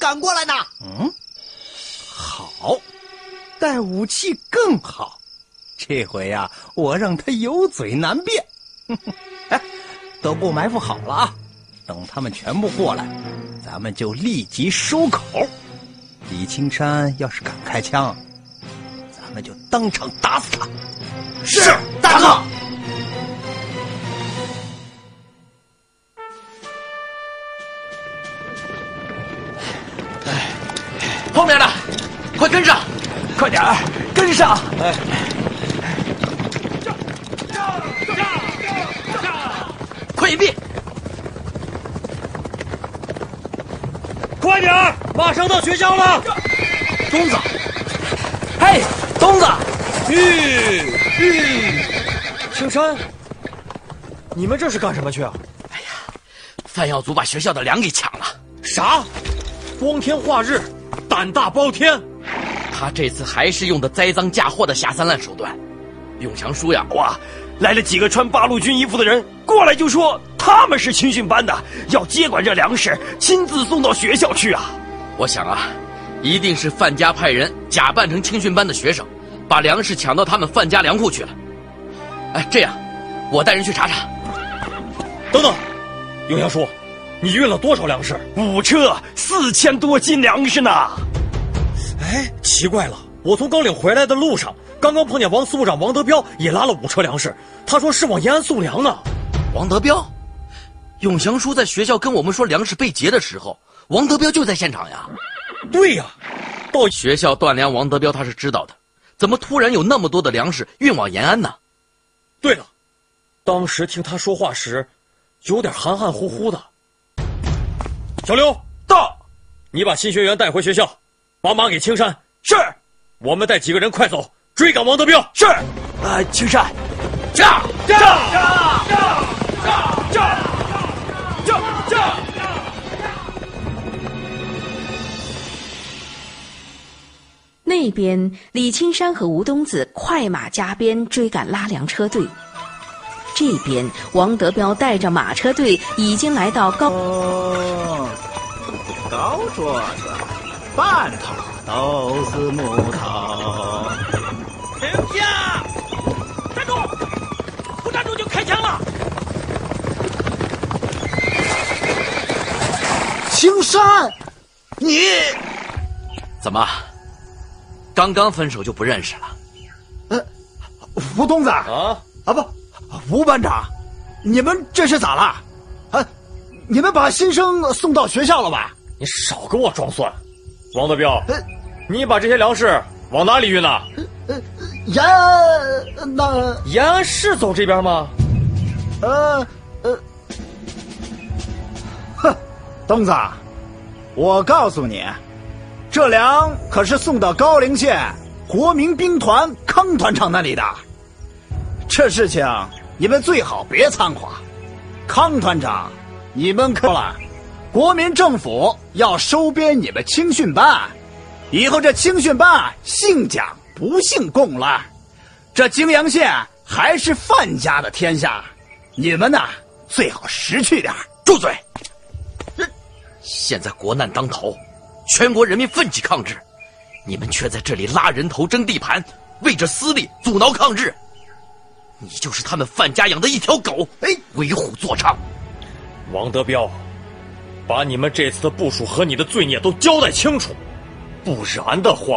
赶过来呢。 好，带武器更好。这回呀，我让他有嘴难辩。哎，都布埋伏好了啊！等他们全部过来，咱们就立即收口。李青山要是敢开枪，咱们就当场打死他。 是，大哥。 后面的，快跟上！ 快点儿，跟上！哎， 快隐蔽！ 快点儿，马上到学校了。 东子，嘿，东子， 青山，你们这是干什么去啊？ 哎呀，范耀祖把学校的粮给抢了。 啥？光天化日，胆大包天！ 他这次还是用的栽赃嫁祸的下三滥手段。永祥叔呀， 哇，来了几个穿八路军衣服的人，过来就说他们是青训班的，要接管这粮食，亲自送到学校去啊！ 我想啊，一定是范家派人假扮成青训班的学生，把粮食抢到他们范家粮库去了。哎，这样，我带人去查查。 等等，永祥叔，你运了多少粮食？5车，4000多斤粮食呢！哎，奇怪了，我从冈岭回来的路上，刚刚碰见王司部长王德彪也拉了5车粮食，他说是往延安送粮呢。 王德彪，永祥叔在学校跟我们说粮食被劫的时候，王德彪就在现场呀。 对呀， 到学校断粮，王德彪他是知道的，怎么突然有那么多的粮食运往延安呢？ 对了，当时听他说话时，有点含含糊糊的。小刘到，你把新学员带回学校，帮忙给青山。是，我们带几个人快走，追赶王德彪。是， 青山， 驾！ 那边，李青山和吴东子快马加鞭追赶拉粮车队。这边，王德彪带着马车队已经来到高桌子，半套都是木头。 停下！站住！不站住就开枪了！ 青山，你怎么？刚刚分手就不认识了？ 吴东子不，吴班长，你们这是咋了？你们把新生送到学校了吧？ 你少跟我装蒜！王德彪，你把这些粮食往哪里运呢？ 延安那延安是走这边吗？ 东子，我告诉你，这粮可是送到高陵县国民兵团康团长那里的。这事情你们最好别掺和。康团长，你们可了，国民政府要收编你们青训班，以后这青训班姓蒋不姓贡了。这泾阳县还是范家的天下，你们呐最好识趣点。 住嘴！现在国难当头，全国人民奋起抗日，你们却在这里拉人头争地盘，为着私利阻挠抗日。你就是他们范家养的一条狗，为虎作伥。 王德彪，把你们这次的部署和你的罪孽都交代清楚，不然的话……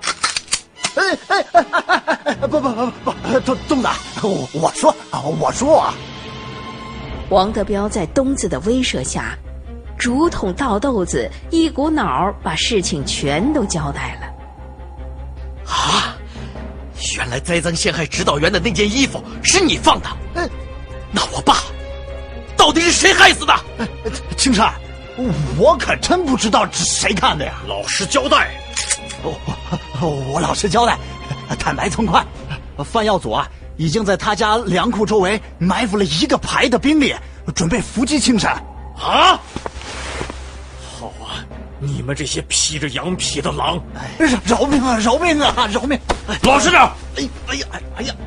不，东子，我说啊。 王德彪在东子的威慑下，竹筒倒豆子，一股脑把事情全都交代了。 啊！原来栽赃陷害指导员的那件衣服是你放的，那我爸到底是谁害死的？ 青山，我可真不知道是谁干的呀！ 老实交代。 我老实交代，坦白从宽。范耀祖啊，已经在他家粮库周围埋伏了1个排的兵力，准备伏击青山。 啊！好啊，你们这些披着羊皮的狼！ 饶命啊！饶命啊！饶命！ 老实点！ 哎呀！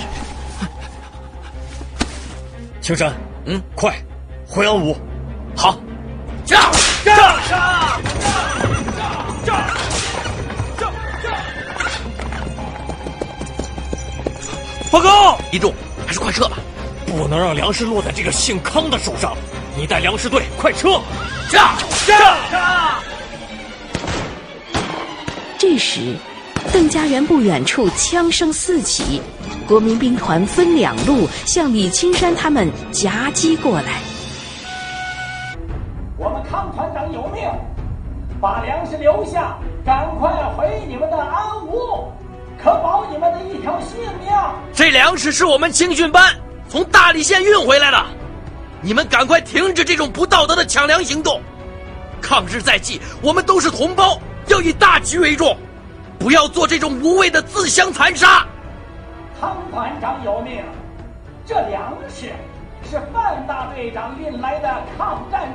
青山，快回安武！ 好，驾！ 报告， 一众，还是快撤吧， 不能让粮食落在这个姓康的手上。你带粮食队快撤！ 驾！ 这时，邓家园不远处枪声四起，国民兵团分两路向李青山他们夹击过来。 我们康团长有命，把粮食留下，赶快回你们的安屋，可保你们的一条性命。 这粮食是我们青训班从大理县运回来的，你们赶快停止这种不道德的抢粮行动。抗日在即，我们都是同胞，要以大局为重，不要做这种无谓的自相残杀。 康团长有命，这粮食是范大队长运来的抗战